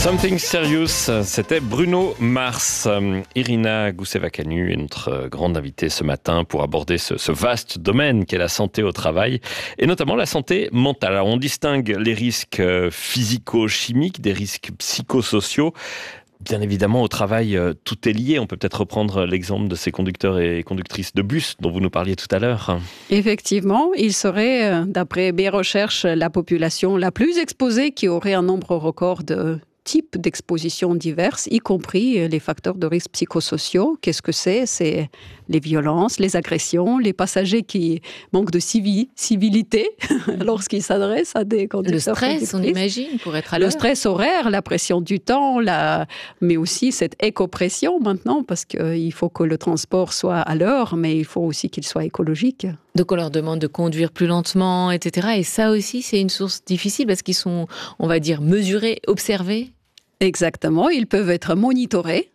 Something Serious, c'était Bruno Mars. Irina Goussevakanu est notre grande invitée ce matin pour aborder ce vaste domaine qu'est la santé au travail et notamment la santé mentale. Alors, on distingue les risques physico-chimiques des risques psychosociaux. Bien évidemment, au travail, tout est lié. On peut peut-être reprendre l'exemple de ces conducteurs et conductrices de bus dont vous nous parliez tout à l'heure. Effectivement, il serait, d'après mes recherches, la population la plus exposée qui aurait un nombre record de types d'expositions diverses, y compris les facteurs de risque psychosociaux. Qu'est-ce que c'est ? C'est les violences, les agressions, les passagers qui manquent de civilité lorsqu'ils s'adressent à des conducteurs. Le stress, on imagine, pour être à l'heure. Le stress horaire, la pression du temps, mais aussi cette éco-pression maintenant, parce qu'il faut que le transport soit à l'heure, mais il faut aussi qu'il soit écologique. Donc on leur demande de conduire plus lentement, etc. Et ça aussi, c'est une source difficile parce qu'ils sont, on va dire, mesurés, observés. Exactement, ils peuvent être monitorés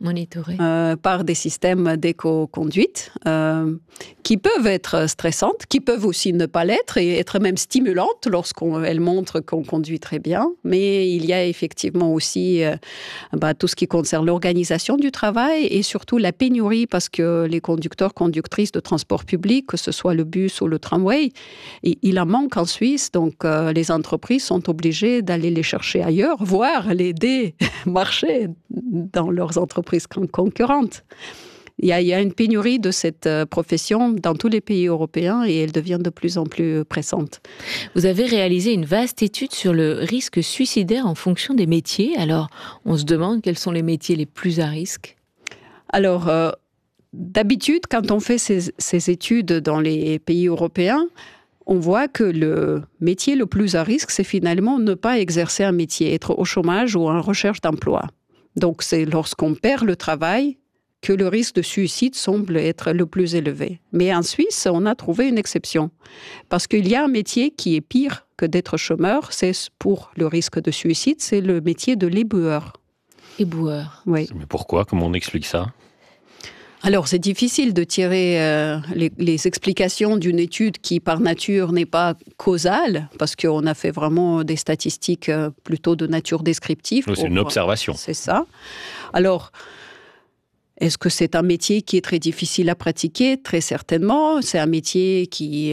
par des systèmes d'éco-conduite qui peuvent être stressantes, qui peuvent aussi ne pas l'être et être même stimulantes lorsqu'elles montrent qu'on conduit très bien. Mais il y a effectivement aussi tout ce qui concerne l'organisation du travail et surtout la pénurie parce que les conducteurs, conductrices de transport public, que ce soit le bus ou le tramway, il en manque en Suisse. Donc les entreprises sont obligées d'aller les chercher ailleurs, voire les marcher dans leurs entreprises concurrentes. Il y a une pénurie de cette profession dans tous les pays européens et elle devient de plus en plus pressante. Vous avez réalisé une vaste étude sur le risque suicidaire en fonction des métiers. Alors, on se demande quels sont les métiers les plus à risque ? Alors, d'habitude, quand on fait ces études dans les pays européens, on voit que le métier le plus à risque, c'est finalement ne pas exercer un métier, être au chômage ou en recherche d'emploi. Donc, c'est lorsqu'on perd le travail que le risque de suicide semble être le plus élevé. Mais en Suisse, on a trouvé une exception. Parce qu'il y a un métier qui est pire que d'être chômeur, c'est pour le risque de suicide, c'est le métier de l'éboueur. Éboueur. Oui. Mais pourquoi ? Comment on explique ça ? Alors, c'est difficile de tirer les explications d'une étude qui, par nature, n'est pas causale, parce qu'on a fait vraiment des statistiques plutôt de nature descriptive. C'est une observation. C'est ça. Alors, est-ce que c'est un métier qui est très difficile à pratiquer ? Très certainement. C'est un métier qui,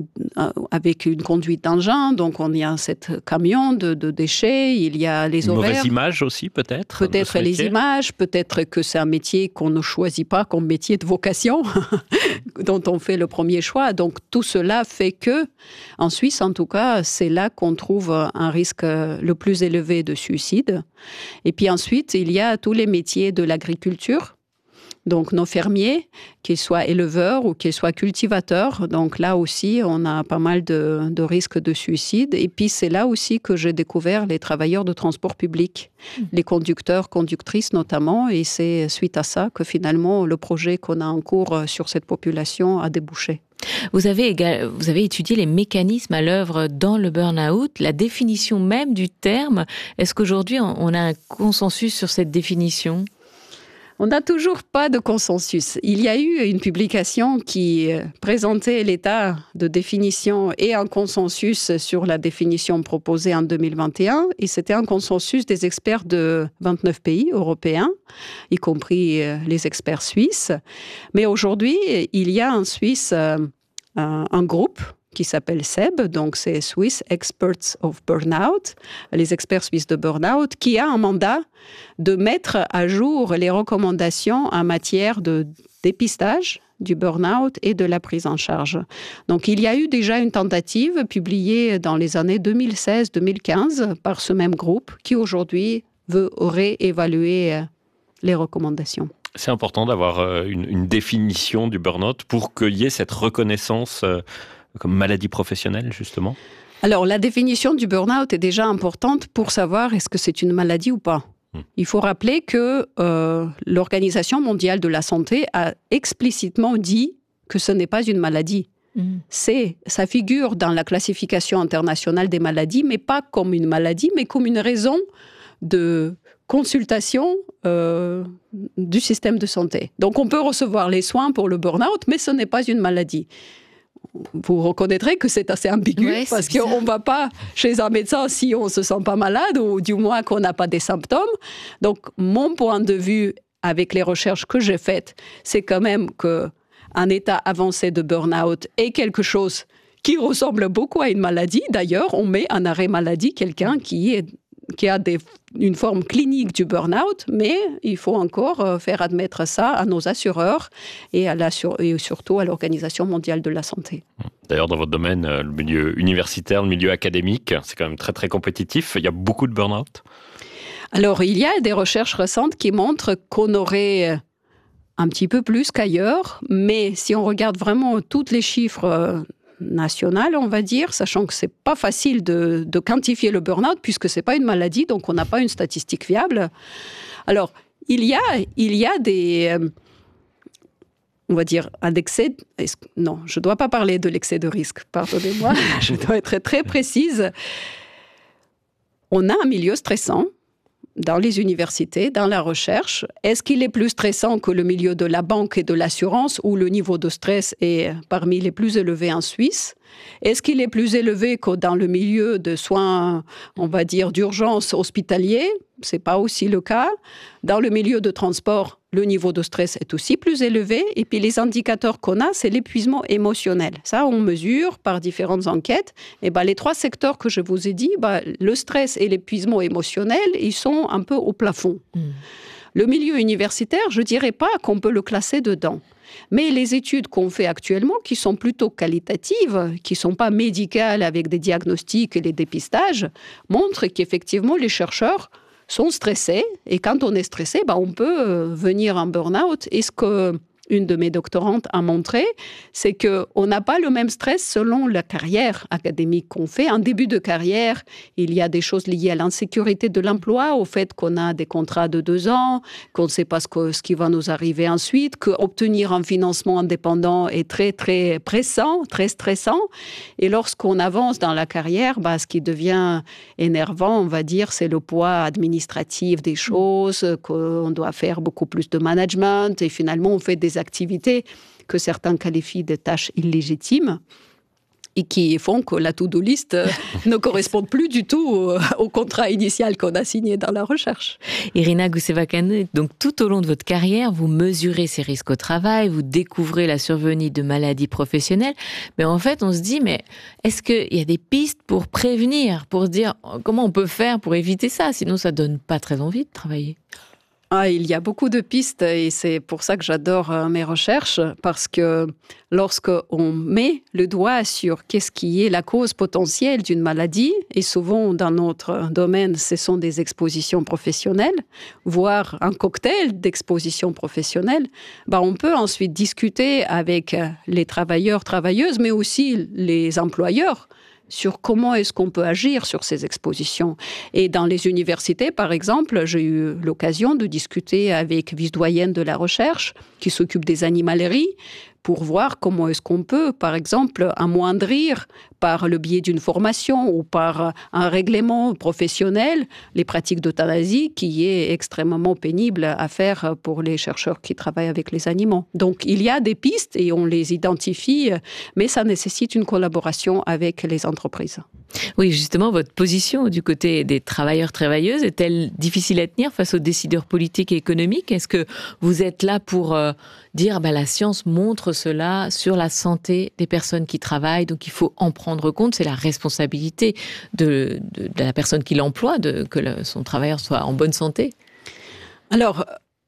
avec une conduite d'engin, donc on y a cette camion de déchets, il y a les horaires. Une mauvaise image aussi, peut-être ? Peut-être les images, peut-être que c'est un métier qu'on ne choisit pas comme métier de vocation, dont on fait le premier choix. Donc tout cela fait que, en Suisse en tout cas, c'est là qu'on trouve un risque le plus élevé de suicide. Et puis ensuite, il y a tous les métiers de l'agriculture. Donc, nos fermiers, qu'ils soient éleveurs ou qu'ils soient cultivateurs, donc là aussi, on a pas mal de risques de suicide. Et puis, c'est là aussi que j'ai découvert les travailleurs de transport public, les conducteurs, conductrices notamment. Et c'est suite à ça que finalement, le projet qu'on a en cours sur cette population a débouché. Vous avez étudié les mécanismes à l'œuvre dans le burn-out, la définition même du terme. Est-ce qu'aujourd'hui, on a un consensus sur cette définition ? On n'a toujours pas de consensus. Il y a eu une publication qui présentait l'état de définition et un consensus sur la définition proposée en 2021. Et c'était un consensus des experts de 29 pays européens, y compris les experts suisses. Mais aujourd'hui, il y a en Suisse un groupe qui s'appelle SEB, donc c'est Swiss Experts of Burnout, les experts suisses de burnout, qui a un mandat de mettre à jour les recommandations en matière de dépistage du burnout et de la prise en charge. Donc il y a eu déjà une tentative publiée dans les années 2016-2015 par ce même groupe qui aujourd'hui veut réévaluer les recommandations. C'est important d'avoir une définition du burn-out pour qu'il y ait cette reconnaissance comme maladie professionnelle, justement ? Alors, la définition du burn-out est déjà importante pour savoir est-ce que c'est une maladie ou pas. Il faut rappeler que l'Organisation mondiale de la santé a explicitement dit que ce n'est pas une maladie. Ça figure dans la classification internationale des maladies, mais pas comme une maladie, mais comme une raison de consultation du système de santé. Donc, on peut recevoir les soins pour le burn-out, mais ce n'est pas une maladie. vous reconnaîtrez que c'est assez ambigu, parce qu'on ne va pas chez un médecin si on ne se sent pas malade, ou du moins qu'on n'a pas des symptômes. Donc, mon point de vue avec les recherches que j'ai faites, c'est quand même qu'un état avancé de burn-out est quelque chose qui ressemble beaucoup à une maladie. D'ailleurs, on met en arrêt maladie quelqu'un qui a une forme clinique du burn-out, mais il faut encore faire admettre ça à nos assureurs et surtout à l'Organisation mondiale de la santé. D'ailleurs, dans votre domaine, le milieu universitaire, le milieu académique, c'est quand même très très compétitif. Il y a beaucoup de burn-out. Alors, il y a des recherches récentes qui montrent qu'on aurait un petit peu plus qu'ailleurs, mais si on regarde vraiment tous les chiffres nationales, on va dire, sachant que c'est pas facile de quantifier le burn-out puisque c'est pas une maladie, donc on n'a pas une statistique fiable. Alors, il y a des, on va dire, un excès. Non, je dois pas parler de l'excès de risque. Pardonnez-moi, je dois être très précise. On a un milieu stressant dans les universités, dans la recherche. Est-ce qu'il est plus stressant que le milieu de la banque et de l'assurance, où le niveau de stress est parmi les plus élevés en Suisse? Est-ce qu'il est plus élevé que dans le milieu de soins, on va dire, d'urgence hospitalier? Ce n'est pas aussi le cas. Dans le milieu de transport, le niveau de stress est aussi plus élevé. Et puis les indicateurs qu'on a, c'est l'épuisement émotionnel. Ça, on mesure par différentes enquêtes. Et les 3 secteurs que je vous ai dit, le stress et l'épuisement émotionnel, ils sont un peu au plafond. Le milieu universitaire, je ne dirais pas qu'on peut le classer dedans. Mais les études qu'on fait actuellement, qui sont plutôt qualitatives, qui ne sont pas médicales avec des diagnostics et des dépistages, montrent qu'effectivement, les chercheurs sont stressés. Et quand on est stressé, on peut venir en burn-out. Et ce qu'une de mes doctorantes a montré, c'est qu'on n'a pas le même stress selon la carrière académique qu'on fait. En début de carrière, il y a des choses liées à l'insécurité de l'emploi, au fait qu'on a des contrats de 2 ans, qu'on ne sait pas ce qui va nous arriver ensuite, qu'obtenir un financement indépendant est très, très pressant, très stressant. Et lorsqu'on avance dans la carrière, ce qui devient énervant, on va dire, c'est le poids administratif des choses, qu'on doit faire beaucoup plus de management, et finalement, on fait des activités que certains qualifient de tâches illégitimes et qui font que la to-do list ne correspond plus du tout au contrat initial qu'on a signé dans la recherche. Irina Gusevakanu, donc tout au long de votre carrière, vous mesurez ces risques au travail, vous découvrez la survenue de maladies professionnelles, mais en fait on se dit, mais est-ce qu'il y a des pistes pour prévenir, pour se dire comment on peut faire pour éviter ça, sinon ça donne pas très envie de travailler? Il y a beaucoup de pistes et c'est pour ça que j'adore mes recherches, parce que lorsqu'on met le doigt sur qu'est-ce qui est la cause potentielle d'une maladie, et souvent dans notre domaine, ce sont des expositions professionnelles, voire un cocktail d'expositions professionnelles, on peut ensuite discuter avec les travailleurs, travailleuses, mais aussi les employeurs, sur comment est-ce qu'on peut agir sur ces expositions. Et dans les universités, par exemple, j'ai eu l'occasion de discuter avec vice-doyenne de la recherche qui s'occupe des animaleries pour voir comment est-ce qu'on peut, par exemple, amoindrir par le biais d'une formation ou par un règlement professionnel les pratiques d'euthanasie qui est extrêmement pénible à faire pour les chercheurs qui travaillent avec les animaux. Donc, il y a des pistes et on les identifie, mais ça nécessite une collaboration avec les entreprises. Oui, justement, votre position du côté des travailleurs, travailleuses est-elle difficile à tenir face aux décideurs politiques et économiques? Est-ce que vous êtes là pour dire la science montre cela sur la santé des personnes qui travaillent, donc il faut en prendre compte, c'est la responsabilité de la personne qui l'emploie, que son travailleur soit en bonne santé? Alors,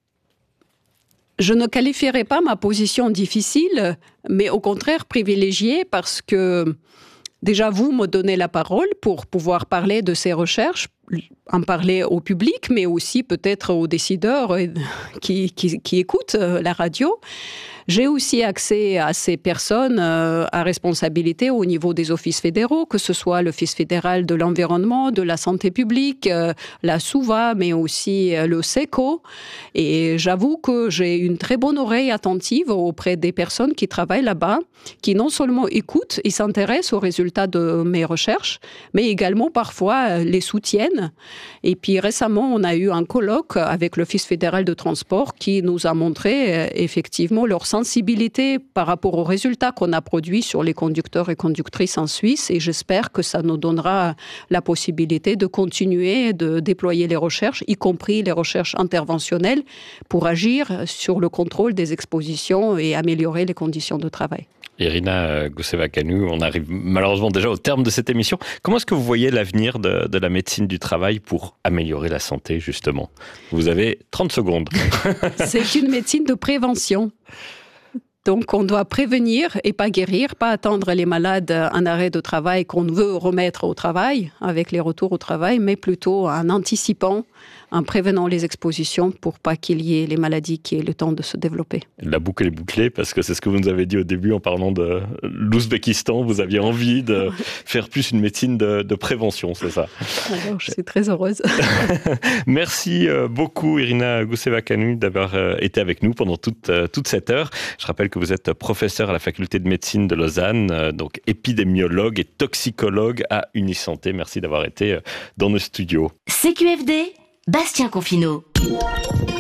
je ne qualifierais pas ma position difficile, mais au contraire privilégiée, parce que déjà, vous me donnez la parole pour pouvoir parler de ces recherches, en parler au public, mais aussi peut-être aux décideurs qui écoutent la radio. J'ai aussi accès à ces personnes à responsabilité au niveau des offices fédéraux, que ce soit l'Office fédéral de l'environnement, de la santé publique, la SUVA, mais aussi le SECO. Et j'avoue que j'ai une très bonne oreille attentive auprès des personnes qui travaillent là-bas, qui non seulement écoutent et s'intéressent aux résultats de mes recherches, mais également parfois les soutiennent européenne. Et puis récemment, on a eu un colloque avec l'Office fédéral de transport qui nous a montré effectivement leur sensibilité par rapport aux résultats qu'on a produits sur les conducteurs et conductrices en Suisse. Et j'espère que ça nous donnera la possibilité de continuer de déployer les recherches, y compris les recherches interventionnelles, pour agir sur le contrôle des expositions et améliorer les conditions de travail. Irina Gousseva-Canu, on arrive malheureusement déjà au terme de cette émission. Comment est-ce que vous voyez l'avenir de la médecine du travail pour améliorer la santé, justement? Vous avez 30 secondes. C'est une médecine de prévention. Donc, on doit prévenir et pas guérir, pas attendre les malades en arrêt de travail qu'on veut remettre au travail, avec les retours au travail, mais plutôt en anticipant, en prévenant les expositions pour pas qu'il y ait les maladies qui aient le temps de se développer. La boucle est bouclée parce que c'est ce que vous nous avez dit au début en parlant de l'Ouzbékistan. Vous aviez envie de faire plus une médecine de prévention, c'est ça? Alors, je suis très heureuse. Merci beaucoup, Irina Gousseva-Canu, d'avoir été avec nous pendant toute cette heure. Je rappelle que vous êtes professeur à la faculté de médecine de Lausanne, donc épidémiologue et toxicologue à Unisanté. Merci d'avoir été dans nos studios. CQFD, Bastien Confineau.